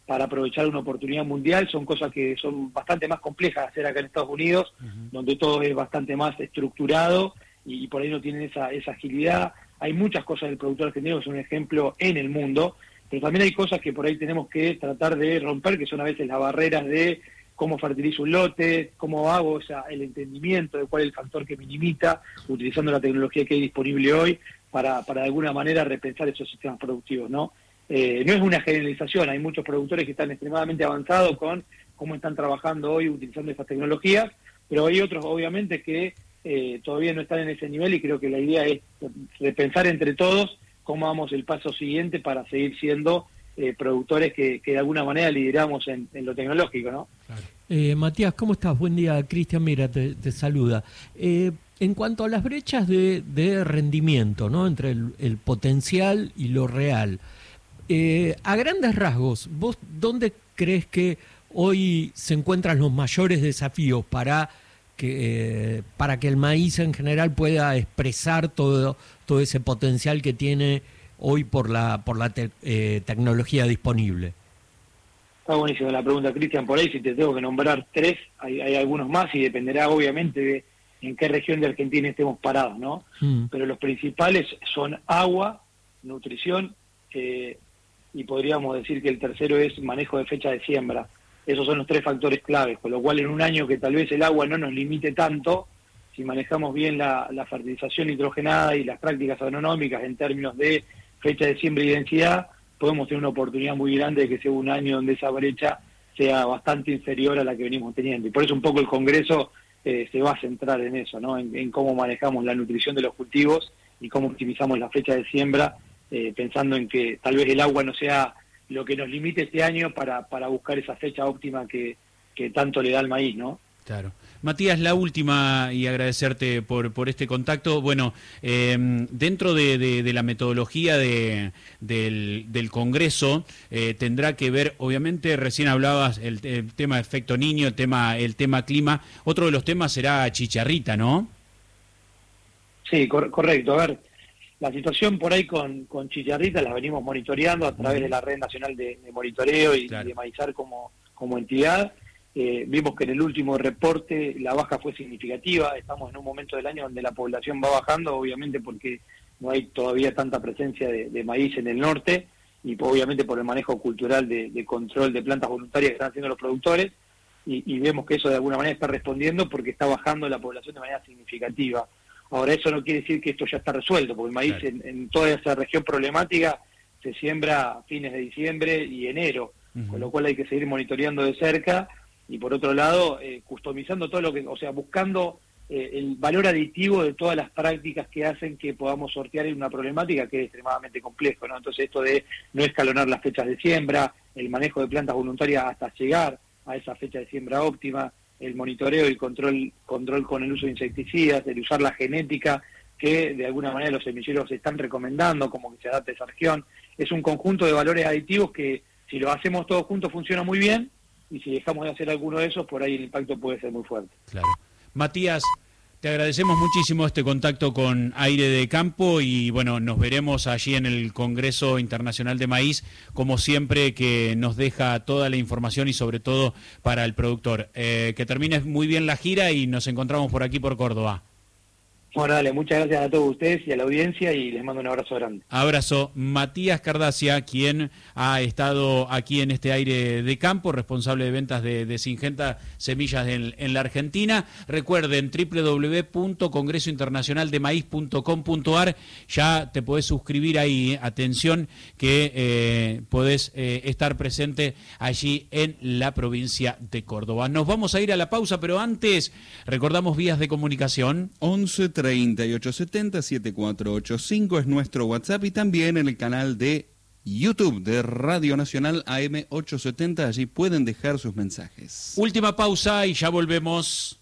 para aprovechar una oportunidad mundial, son cosas que son bastante más complejas de hacer acá en Estados Unidos, donde todo es bastante más estructurado y por ahí no tienen esa agilidad. Hay muchas cosas del productor argentino que son un ejemplo en el mundo, pero también hay cosas que por ahí tenemos que tratar de romper, que son a veces las barreras de cómo fertilizo un lote, cómo hago el entendimiento de cuál es el factor que me limita, utilizando la tecnología que hay disponible hoy para de alguna manera repensar esos sistemas productivos, ¿no? No es una generalización, hay muchos productores que están extremadamente avanzados con cómo están trabajando hoy utilizando estas tecnologías, pero hay otros obviamente que todavía no están en ese nivel y creo que la idea es repensar entre todos cómo damos el paso siguiente para seguir siendo productores que de alguna manera lideramos en lo tecnológico, ¿no? Claro. Matías, ¿cómo estás? Buen día, Cristian Mira te saluda. En cuanto a las brechas de rendimiento, ¿no? Entre el potencial y lo real, a grandes rasgos, ¿vos dónde crees que hoy se encuentran los mayores desafíos para que el maíz en general pueda expresar todo ese potencial que tiene hoy por la tecnología disponible? Está buenísima la pregunta, Cristian. Por ahí, si te tengo que nombrar tres, hay algunos más y dependerá obviamente de en qué región de Argentina estemos parados, ¿no? Pero los principales son agua, nutrición, y podríamos decir que el tercero es manejo de fecha de siembra. Esos son los tres factores claves, con lo cual en un año que tal vez el agua no nos limite tanto, si manejamos bien la fertilización nitrogenada y las prácticas agronómicas en términos de fecha de siembra y densidad, podemos tener una oportunidad muy grande de que sea un año donde esa brecha sea bastante inferior a la que venimos teniendo. Y por eso un poco el Congreso se va a centrar en eso, ¿no? En cómo manejamos la nutrición de los cultivos y cómo optimizamos la fecha de siembra, pensando en que tal vez el agua no sea lo que nos limite este año para buscar esa fecha óptima que tanto le da al maíz, ¿no? Claro. Matías, la última, y agradecerte por este contacto. Bueno, dentro de la metodología del Congreso, tendrá que ver, obviamente, recién hablabas el tema de efecto niño, el tema clima. Otro de los temas será chicharrita, ¿no? Sí, correcto. A ver, la situación por ahí con chicharrita la venimos monitoreando a través de la Red Nacional de Monitoreo y de Maizar como entidad. Vimos que en el último reporte la baja fue significativa. Estamos en un momento del año donde la población va bajando, obviamente porque no hay todavía tanta presencia de maíz en el norte y obviamente por el manejo cultural de control de plantas voluntarias que están haciendo los productores, y vemos que eso de alguna manera está respondiendo porque está bajando la población de manera significativa. Ahora, eso no quiere decir que esto ya está resuelto, porque el maíz en toda esa región problemática se siembra a fines de diciembre y enero, con lo cual hay que seguir monitoreando de cerca. Y por otro lado, customizando todo lo que, o sea, buscando el valor aditivo de todas las prácticas que hacen que podamos sortear en una problemática que es extremadamente complejo, ¿no? Entonces esto de no escalonar las fechas de siembra, el manejo de plantas voluntarias hasta llegar a esa fecha de siembra óptima, el monitoreo y control con el uso de insecticidas, el usar la genética que de alguna manera los semilleros están recomendando como que se adapte a esa región. Es un conjunto de valores aditivos que si lo hacemos todos juntos funciona muy bien, y si dejamos de hacer alguno de esos, por ahí el impacto puede ser muy fuerte. Claro. Matías, te agradecemos muchísimo este contacto con Aire de Campo y bueno, nos veremos allí en el Congreso Internacional de Maíz, como siempre, que nos deja toda la información y sobre todo para el productor. Que termines muy bien la gira y nos encontramos por aquí por Córdoba. Bueno, dale, muchas gracias a todos ustedes y a la audiencia y les mando un abrazo grande. Abrazo. Matías Cardacia, quien ha estado aquí en este Aire de Campo, responsable de ventas de Syngenta Semillas en la Argentina. Recuerden, www.congresointernacionaldemaíz.com.ar. Ya te podés suscribir ahí. Atención, que podés estar presente allí en la provincia de Córdoba. Nos vamos a ir a la pausa, pero antes recordamos vías de comunicación. 11-3870-7485 es nuestro WhatsApp y también en el canal de YouTube de Radio Nacional AM870. Allí pueden dejar sus mensajes. Última pausa y ya volvemos.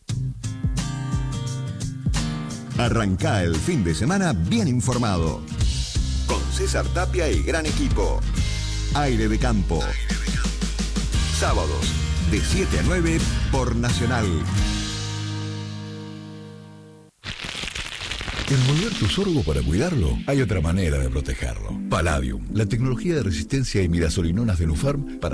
Arrancá el fin de semana bien informado. Con César Tapia y gran equipo. Aire de Campo. Sábados de 7 a 9 por Nacional. Envolver tu sorgo para cuidarlo, hay otra manera de protegerlo. Palladium, la tecnología de resistencia a imidazolinonas de Nufarm para